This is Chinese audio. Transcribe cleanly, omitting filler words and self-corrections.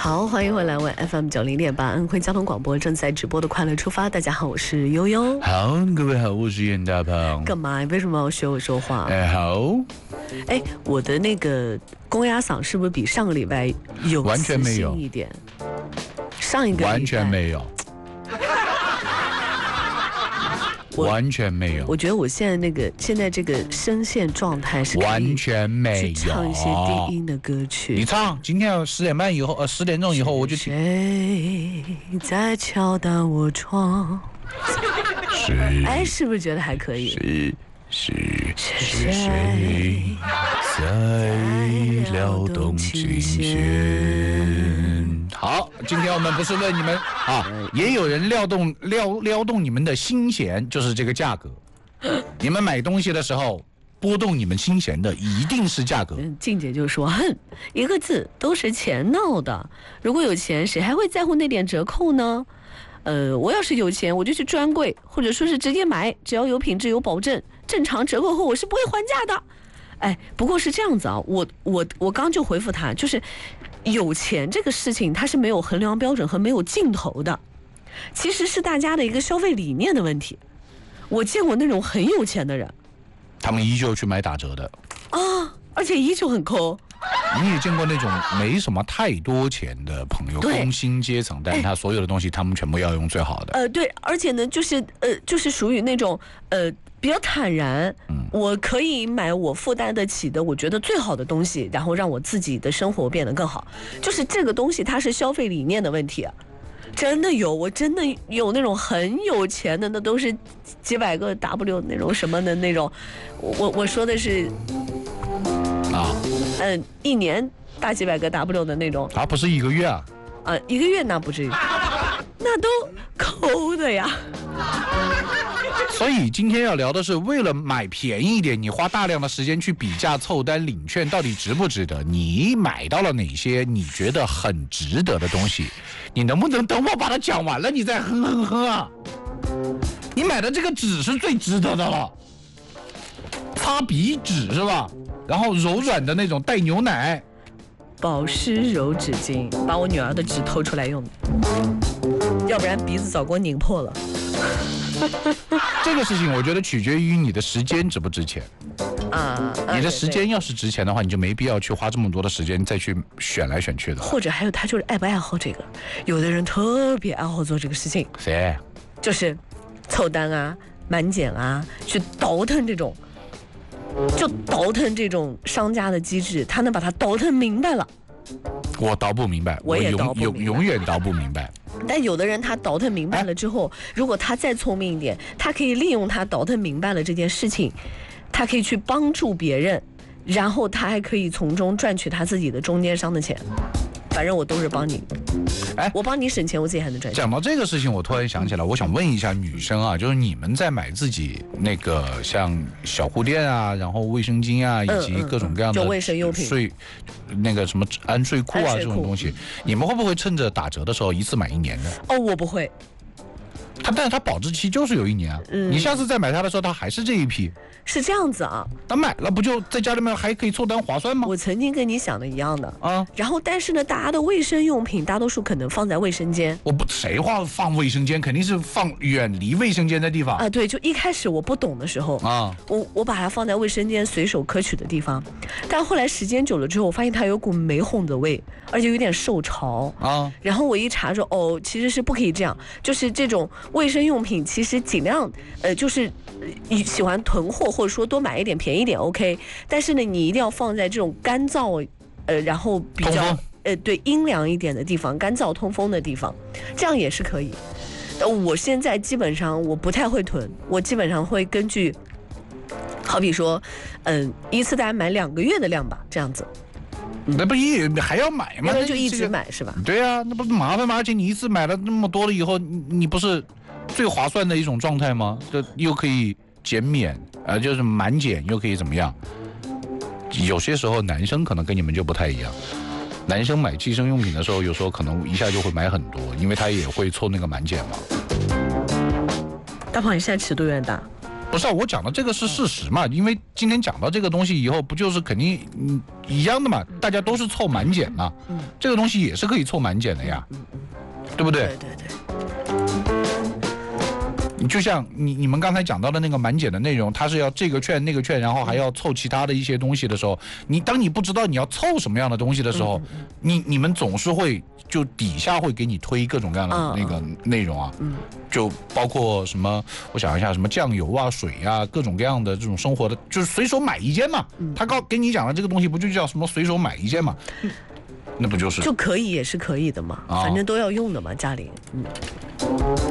好，欢迎回来，为 FM90.8安徽交通广播正在直播的快乐出发。大家好，我是悠悠。 好，各位好，我是袁大胖。 干嘛？为什么要学我说话？ 好。 我的那个公鸭嗓是不是比上个礼拜有完全没有一点？上一个礼拜完全没有。完全没有。 我觉得我现在这个声线状态是完全没有。 去唱一些低音的歌曲。 你唱，今天10点半以后，10点钟以后我就听。 谁在敲打我窗？是不是觉得还可以？ 是谁在撩动琴弦？好，今天我们不是问你们啊，也有人撩动你们的心弦，就是这个价格。你们买东西的时候，拨动你们心弦的一定是价格。 静姐就说：“哼，一个字都是钱闹的。如果有钱，谁还会在乎那点折扣呢？我要是有钱，我就去专柜，或者说是直接买，只要有品质有保证，正常折扣后我是不会还价的。”不过是这样子啊，我刚就回复他，就是有钱这个事情它是没有衡量标准和没有尽头的，其实是大家的一个消费理念的问题。我见过那种很有钱的人， 他们依旧去买打折的啊，而且依旧很抠。 你也见过那种没什么太多钱的朋友，工薪阶层，但是他所有的东西他们全部要用最好的。 对，而且呢，就是属于那种比较坦然，我可以买我负担得起的，我觉得最好的东西，然后让我自己的生活变得更好。就是这个东西，它是消费理念的问题啊。真的有，我真的有那种很有钱的，那都是几百个 W 那种什么的那种。我说的是一年大几百个 W 的那种。 不是一个月啊？ 一个月那不至于，那都抠的呀。 所以今天要聊的是，为了买便宜一点，你花大量的时间去比价、凑单、领券，到底值不值得？你买到了哪些你觉得很值得的东西？你能不能等我把它讲完了，你再哼啊？你买的这个纸是最值得的了，擦笔纸是吧？然后柔软的那种带牛奶， 保湿柔纸巾，把我女儿的纸偷出来用的，要不然鼻子早给我拧破了。 这个事情我觉得取决于你的时间值不值钱你的时间要是值钱的话，你就没必要去花这么多的时间再去选来选去的。 或者还有他就是爱不爱好这个，有的人特别爱好做这个事情。 谁？ 就是凑单啊、满减啊，去倒腾这种，就倒腾这种商家的机制，他能把它倒腾明白了。 我倒不明白， 我也倒不明白， 永远倒不明白。 但有的人他倒腾明白了之后，如果他再聪明一点，他可以利用他倒腾明白了这件事情，他可以去帮助别人，然后他还可以从中赚取他自己的中间商的钱。反正我都是帮你，我帮你省钱，我自己还能赚钱。 讲到这个事情，我突然想起来，我想问一下女生啊，就是你们在买自己那个像小护垫啊，然后卫生巾啊，以及各种各样的就卫生用品， 那个什么安睡裤啊这种东西，你们会不会趁着打折的时候一次买1年的？ 我不会。 但是它保质期就是有1年啊，你下次再买它的时候，它还是这一批。 是这样子啊， 那买了不就在家里面还可以凑单划算吗？ 我曾经跟你想的一样的啊。 然后但是呢，大家的卫生用品大多数可能放在卫生间。 谁话放卫生间，肯定是放远离卫生间的地方啊。对，就一开始我不懂的时候啊，我把它放在卫生间随手可取的地方，但后来时间久了之后，我发现它有股玫红的味，而且有点受潮啊。然后我一查说，其实是不可以这样，就是这种卫生用品其实尽量就是喜欢囤货或者说多买一点便宜一点 OK， 但是呢你一定要放在这种干燥然后比较对阴凉一点的地方，干燥通风的地方，这样也是可以。我现在基本上我不太会囤，我基本上会根据好比说一次大概买2个月的量吧，这样子。 那不还要买吗？ 那就一直买是吧？ 对啊，那不是麻烦吗？而且你一次买了那么多了以后，你不是最划算的一种状态吗？这又可以减免就是满减，又可以怎么样？有些时候男生可能跟你们就不太一样，男生买计生用品的时候，有时候可能一下就会买很多，因为他也会凑那个满减嘛。 大胖，你现在尺度有点大。 不是，我讲的这个是事实嘛，因为今天讲到这个东西以后，不就是肯定一样的嘛？大家都是凑满减嘛，这个东西也是可以凑满减的呀，对不对？ 对。 就像你们刚才讲到的那个满减的内容，它是要这个券那个券，然后还要凑其他的一些东西的时候，当你不知道你要凑什么样的东西的时候，你们总是会就底下会给你推各种各样的那个内容啊，就包括什么，我想一下，什么酱油啊、水啊，各种各样的这种生活的，就是随手买一件嘛。他给你讲的这个东西，不就叫什么随手买一件嘛？那不就是就可以也是可以的嘛，反正都要用的嘛，家里。